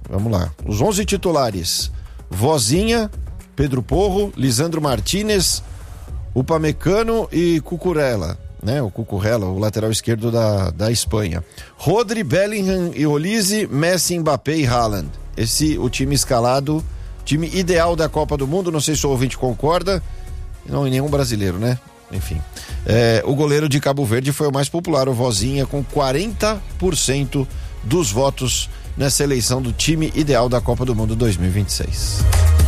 Vamos lá. Os 11 titulares: Vozinha, Pedro Porro, Lisandro Martínez, Upamecano e Cucurella, né? O Cucurella, o lateral esquerdo da Espanha. Rodri, Bellingham e Olise, Messi, Mbappé e Haaland. O time escalado, time ideal da Copa do Mundo. Não sei se o ouvinte concorda. Não, e nenhum brasileiro, né? Enfim. O goleiro de Cabo Verde foi o mais popular, o Vozinha, com 40% dos votos nessa eleição do time ideal da Copa do Mundo 2026.